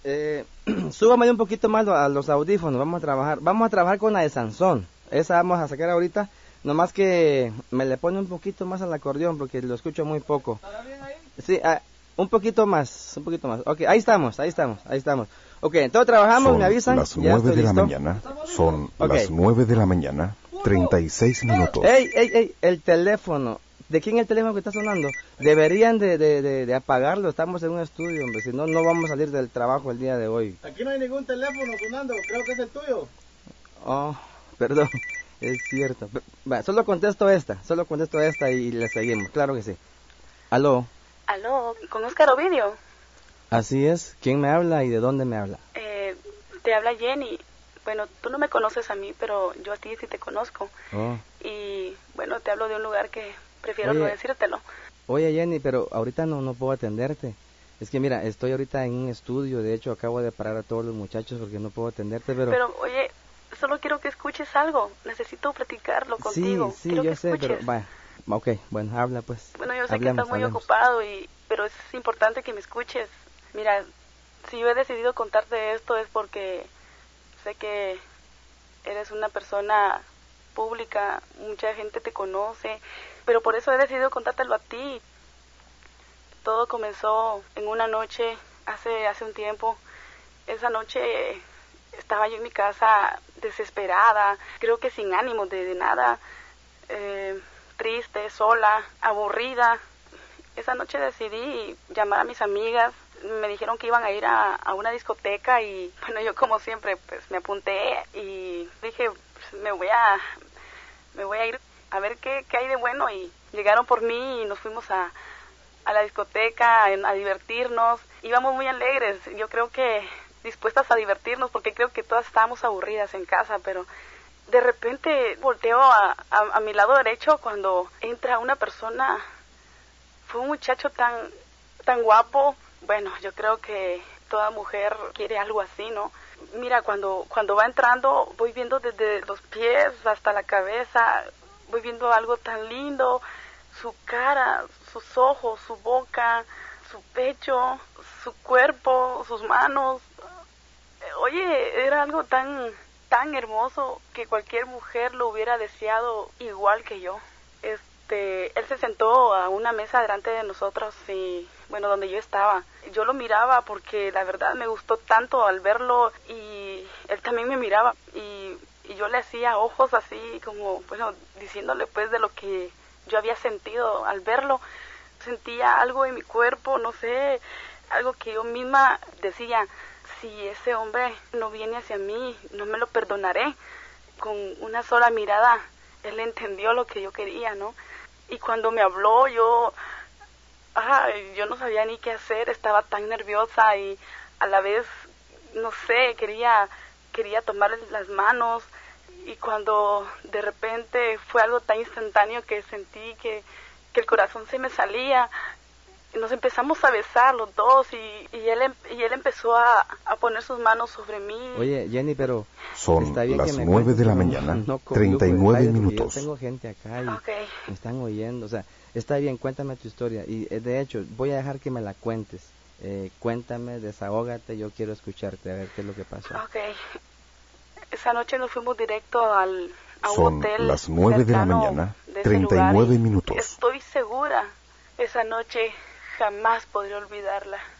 Súbame un poquito más a los audífonos, vamos a trabajar con la de Sansón, esa vamos a sacar ahorita, nomás que me le pone un poquito más al acordeón porque lo escucho muy poco. ¿Estará bien ahí? Sí, un poquito más, ok, ahí estamos. Ok, entonces trabajamos, me avisan. Las ya 9 de la listo. mañana, son Ok. las 9 de la mañana, 36 minutos. Ey, el teléfono. ¿De quién es el teléfono que está sonando? Deberían de apagarlo, estamos en un estudio, hombre, si no, no vamos a salir del trabajo el día de hoy. Aquí no hay ningún teléfono sonando, creo que es el tuyo. Oh, perdón, es cierto. Va, solo contesto esta y le seguimos, claro que sí. Aló, Aló, con Óscar Ovidio. así es, ¿quién me habla y de dónde me habla? Te habla Jenny. Bueno, tú no me conoces a mí, pero yo a ti sí te conozco. Oh. Y bueno, te hablo de un lugar que prefiero Oye. no decírtelo. Oye Jenny, pero ahorita no puedo atenderte. Es que mira, estoy ahorita en un estudio, de hecho acabo de parar a todos los muchachos porque no puedo atenderte, pero... Pero oye, solo quiero que escuches algo. Necesito platicarlo contigo. Sí, Quiero yo que sé, pero escuches. vaya, ok, bueno, habla pues. Bueno, yo sé Hablemos, que estás muy hablemos. ocupado, pero es importante que me escuches. Mira, si yo he decidido contarte esto es porque sé que eres una persona pública, mucha gente te conoce, pero por eso he decidido contártelo a ti. Todo comenzó en una noche, hace un tiempo. Esa noche estaba yo en mi casa desesperada, creo que sin ánimo de nada, triste, sola, aburrida. Esa noche decidí llamar a mis amigas, me dijeron que iban a ir a una discoteca y bueno, yo como siempre pues me apunté y dije pues, me voy a ir a ver qué hay de bueno y llegaron por mí y nos fuimos a la discoteca a divertirnos. Íbamos muy alegres, yo creo que dispuestas a divertirnos porque creo que todas estábamos aburridas en casa, pero de repente volteo a mi lado derecho cuando entra una persona. Fue un muchacho tan guapo. Bueno, yo creo que toda mujer quiere algo así, ¿no? Mira, cuando va entrando, voy viendo desde los pies hasta la cabeza, voy viendo algo tan lindo, su cara, sus ojos, su boca, su pecho, su cuerpo, sus manos. Oye, era algo tan hermoso que cualquier mujer lo hubiera deseado igual que yo. Él se sentó a una mesa delante de nosotros y, bueno, donde yo estaba. Yo lo miraba porque la verdad me gustó tanto al verlo y él también me miraba y yo le hacía ojos así como, bueno, diciéndole pues de lo que yo había sentido al verlo. Sentía algo en mi cuerpo, no sé, algo que yo misma decía, si ese hombre no viene hacia mí, no me lo perdonaré. Con una sola mirada, él entendió lo que yo quería, ¿no? Y cuando me habló, yo no sabía ni qué hacer, estaba tan nerviosa y a la vez, no sé, quería tomarle las manos. Y cuando de repente fue algo tan instantáneo que sentí que el corazón se me salía, nos empezamos a besar los dos y él empezó a poner sus manos sobre mí. Oye, Jenny, pero... Son está bien las que me 9 cuentes, de la pero mañana, no con 39 lujo de detalles, porque minutos. Yo tengo gente acá y Okay. me están oyendo, o sea, está bien, cuéntame tu historia. Y de hecho, voy a dejar que me la cuentes. Cuéntame, desahógate, yo quiero escucharte, a ver qué es lo que pasó. Okay. Esa noche nos fuimos directo a un Son hotel las 9 de la cercano mañana, de ese 39 lugar y minutos. Estoy segura, esa noche jamás podré olvidarla.